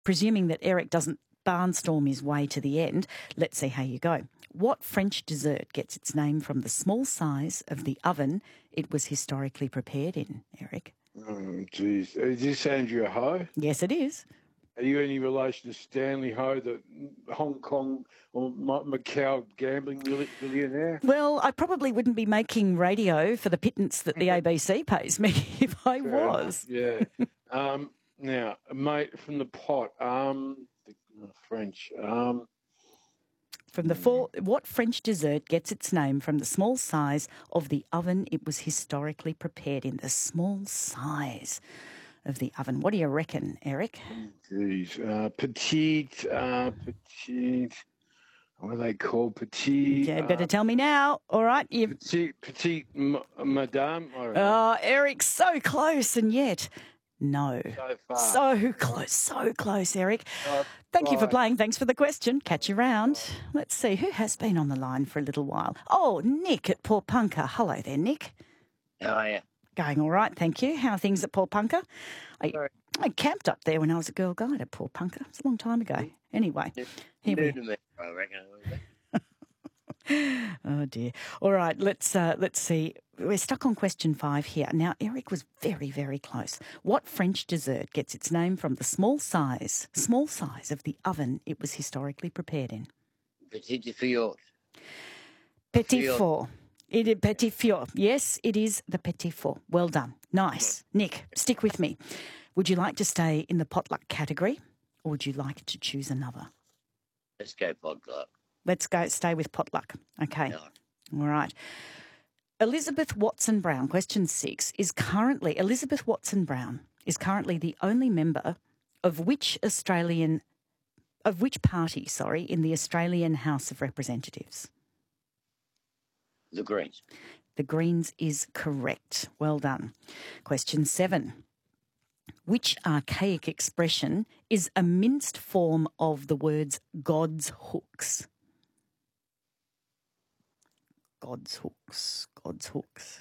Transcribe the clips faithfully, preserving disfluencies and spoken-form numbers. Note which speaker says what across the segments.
Speaker 1: presuming that Eric doesn't barnstorm his way to the end, let's see how you go. What French dessert gets its name from the small size of the oven it was historically prepared in, Eric?
Speaker 2: Oh, geez. Is this Andrea Ho?
Speaker 1: Yes, it is.
Speaker 2: Are you any relation to Stanley Ho, the Hong Kong or Macau gambling billionaire?
Speaker 1: Well, I probably wouldn't be making radio for the pittance that the A B C pays me if I
Speaker 2: Fair
Speaker 1: was.
Speaker 2: enough, yeah. um, now, mate, from the pot, um, the French. Um,
Speaker 1: From the four, what French dessert gets its name from the small size of the oven it was historically prepared in? The small size of the oven. What do you reckon, Eric?
Speaker 2: Geez, uh, petite, uh, petite. What are they called? Petite.
Speaker 1: Yeah, better
Speaker 2: uh,
Speaker 1: tell me now. All right. You.
Speaker 2: Petite, petite, m- madame. I don't know.
Speaker 1: Oh, Eric, so close, and yet no.
Speaker 2: So far.
Speaker 1: So close, so close, Eric.
Speaker 2: Uh,
Speaker 1: Thank you for
Speaker 2: right.
Speaker 1: playing. Thanks for the question. Catch you round. Let's see who has been on the line for a little while. Oh, Nick at Port Punker. Hello there, Nick.
Speaker 3: How are you?
Speaker 1: Going all right, thank you. How are things at Port Punker? I,
Speaker 3: Sorry.
Speaker 1: I camped up there when I was a girl guide at Port Punker. It's a long time ago. Anyway, here
Speaker 3: New
Speaker 1: we
Speaker 3: to me, I reckon. a little bit.
Speaker 1: Oh dear. All right, let's uh, let's see. We're stuck on question five here. Now, Eric was very, very close. What French dessert gets its name from the small size, small size of the oven it was historically prepared in?
Speaker 3: Petit fiord.
Speaker 1: Petit
Speaker 3: Fior.
Speaker 1: four. It is petit four. Yes, it is the petit four. Well done. Nice. Nick, stick with me. Would you like to stay in the potluck category, or would you like to choose another?
Speaker 3: Let's go podcast.
Speaker 1: Let's go stay with potluck. Okay.
Speaker 3: No.
Speaker 1: All right. Elizabeth Watson Brown, question six, is currently, Elizabeth Watson Brown is currently the only member of which Australian, of which party, sorry, in the Australian House of Representatives?
Speaker 3: The Greens.
Speaker 1: The Greens is correct. Well done. Question seven. Which archaic expression is a minced form of the words God's hooks? God's hooks, God's hooks.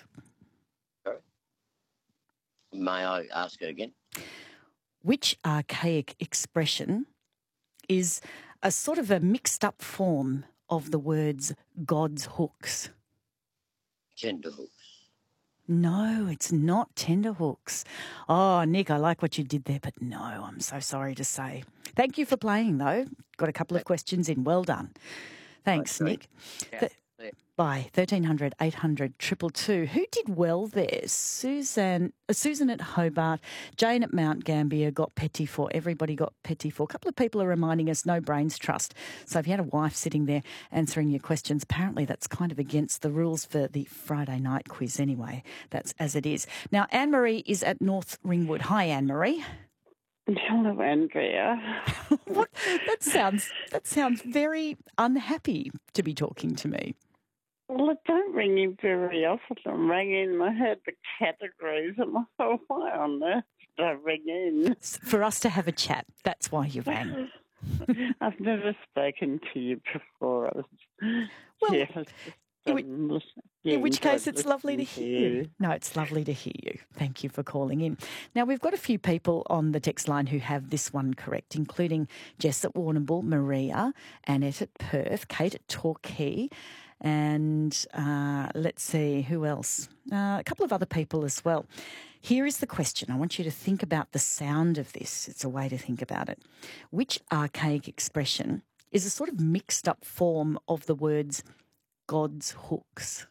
Speaker 3: May I ask it again?
Speaker 1: Which archaic expression is a sort of a mixed up form of the words God's hooks?
Speaker 3: Tenterhooks.
Speaker 1: No, it's not tenterhooks. Oh, Nick, I like what you did there, but no, I'm so sorry to say. Thank you for playing, though. Got a couple of questions in. Well done. Thanks,
Speaker 3: Okay.
Speaker 1: Nick.
Speaker 3: Yeah.
Speaker 1: Th- By thirteen hundred, eight hundred, two two two. Who did well there? Susan, uh, Susan at Hobart, Jane at Mount Gambier got Petit Four. Everybody got Petit Four. A couple of people are reminding us no brains trust. So if you had a wife sitting there answering your questions, apparently that's kind of against the rules for the Friday night quiz anyway. That's as it is. Now, Anne-Marie is at North Ringwood. Hi, Anne-Marie.
Speaker 4: Hello, Andrea.
Speaker 1: What? That sounds, that sounds very unhappy to be talking to me.
Speaker 4: Well, I don't ring in very often. I'm ringing. I heard the categories and I thought, why on earth did I ring in?
Speaker 1: For us to have a chat, that's why you rang.
Speaker 4: I've never spoken to you before. I was,
Speaker 1: Well,
Speaker 4: yeah, I was just,
Speaker 1: in which-
Speaker 4: um, listen-
Speaker 1: In
Speaker 4: yeah,
Speaker 1: which case,
Speaker 4: enjoyed
Speaker 1: it's lovely to
Speaker 4: listening
Speaker 1: hear you. No, it's lovely to hear you. Thank you for calling in. Now, we've got a few people on the text line who have this one correct, including Jess at Warrnambool, Maria, Annette at Perth, Kate at Torquay, and uh, let's see, who else? Uh, a couple of other people as well. Here is the question. I want you to think about the sound of this. It's a way to think about it. Which archaic expression is a sort of mixed up form of the words God's hooks?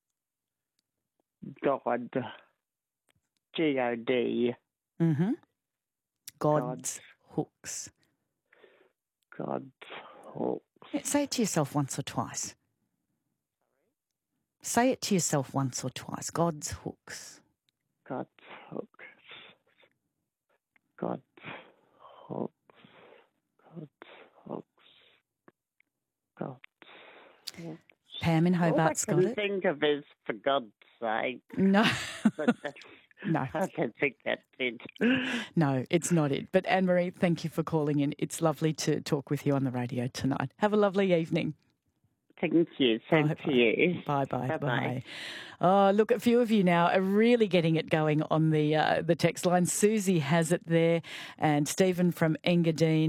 Speaker 4: God. G O D.
Speaker 1: Mm-hmm. God's,
Speaker 4: God's.
Speaker 1: hooks.
Speaker 4: God's hooks.
Speaker 1: Yeah, say it to yourself once or twice. Say it to yourself once or twice. God's hooks.
Speaker 4: God's hooks. God's hooks. God's hooks. God's hooks.
Speaker 1: Pam in Hobart's
Speaker 4: All I
Speaker 1: got
Speaker 4: can
Speaker 1: it.
Speaker 4: think of is, for God's sake.
Speaker 1: No,
Speaker 4: But that's,
Speaker 1: no,
Speaker 4: I don't think that's it.
Speaker 1: no, it's not it. But Anne-Marie, thank you for calling in. It's lovely to talk with you on the radio tonight. Have a lovely evening.
Speaker 4: Thank you. Same
Speaker 1: Bye,
Speaker 4: to you.
Speaker 1: Bye bye.
Speaker 4: Bye-bye.
Speaker 1: Bye. Oh, look, a few of you now are really getting it going on the uh, the text line. Susie has it there, and Stephen from Engadine.